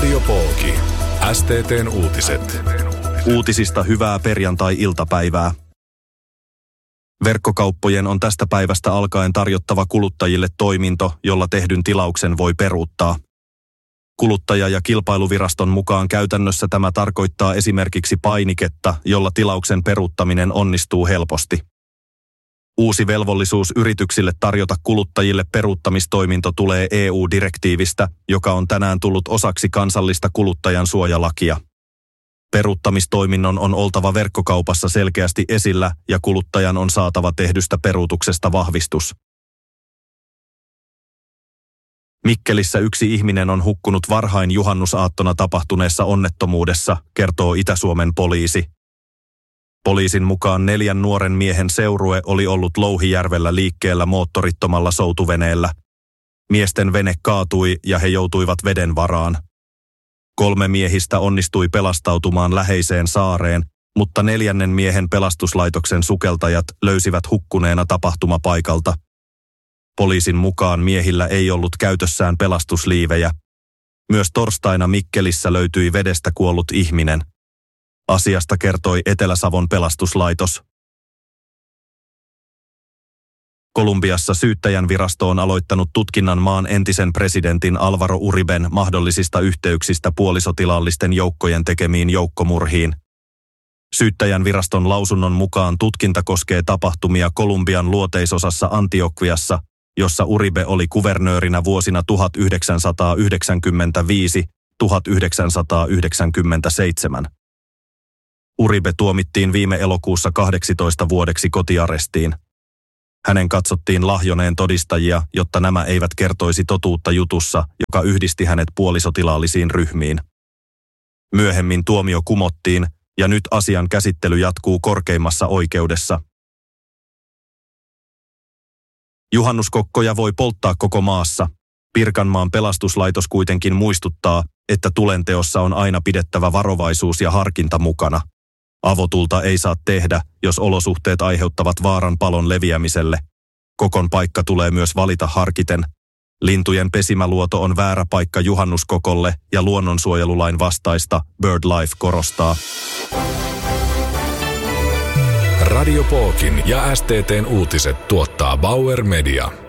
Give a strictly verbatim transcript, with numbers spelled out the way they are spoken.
Radio Pooki. S T T:n uutiset. Uutisista hyvää perjantai-iltapäivää. Verkkokauppojen on tästä päivästä alkaen tarjottava kuluttajille toiminto, jolla tehdyn tilauksen voi peruuttaa. Kuluttaja- ja kilpailuviraston mukaan käytännössä tämä tarkoittaa esimerkiksi painiketta, jolla tilauksen peruuttaminen onnistuu helposti. Uusi velvollisuus yrityksille tarjota kuluttajille peruuttamistoiminto tulee E U-direktiivistä, joka on tänään tullut osaksi kansallista kuluttajan suojalakia. Peruuttamistoiminnon on oltava verkkokaupassa selkeästi esillä ja kuluttajan on saatava tehdystä peruutuksesta vahvistus. Mikkelissä yksi ihminen on hukkunut varhain juhannusaattona tapahtuneessa onnettomuudessa, kertoo Itä-Suomen poliisi. Poliisin mukaan neljän nuoren miehen seurue oli ollut Louhijärvellä liikkeellä moottorittomalla soutuveneellä. Miesten vene kaatui ja he joutuivat veden varaan. Kolme miehistä onnistui pelastautumaan läheiseen saareen, mutta neljännen miehen pelastuslaitoksen sukeltajat löysivät hukkuneena tapahtumapaikalta. Poliisin mukaan miehillä ei ollut käytössään pelastusliivejä. Myös torstaina Mikkelissä löytyi vedestä kuollut ihminen. Asiasta kertoi Etelä-Savon pelastuslaitos. Kolumbiassa syyttäjän virasto on aloittanut tutkinnan maan entisen presidentin Álvaro Uriben mahdollisista yhteyksistä puolisotilallisten joukkojen tekemiin joukkomurhiin. Syyttäjän viraston lausunnon mukaan tutkinta koskee tapahtumia Kolumbian luoteisosassa Antioquiassa, jossa Uribe oli kuvernöörinä vuosina tuhatyhdeksänsataayhdeksänkymmentäviisi–tuhatyhdeksänsataayhdeksänkymmentäseitsemän. Uribe tuomittiin viime elokuussa kahdeksantoista vuodeksi kotiarestiin. Hänen katsottiin lahjoneen todistajia, jotta nämä eivät kertoisi totuutta jutussa, joka yhdisti hänet puolisotilaallisiin ryhmiin. Myöhemmin tuomio kumottiin, ja nyt asian käsittely jatkuu korkeimmassa oikeudessa. Juhannuskokkoja voi polttaa koko maassa. Pirkanmaan pelastuslaitos kuitenkin muistuttaa, että tulenteossa on aina pidettävä varovaisuus ja harkinta mukana. Avotulta ei saa tehdä, jos olosuhteet aiheuttavat vaaran palon leviämiselle. Kokon paikka tulee myös valita harkiten. Lintujen pesimäluoto on väärä paikka juhannuskokolle ja luonnonsuojelulain vastaista, BirdLife korostaa. Radio Pookin ja S T T:n uutiset tuottaa Bauer Media.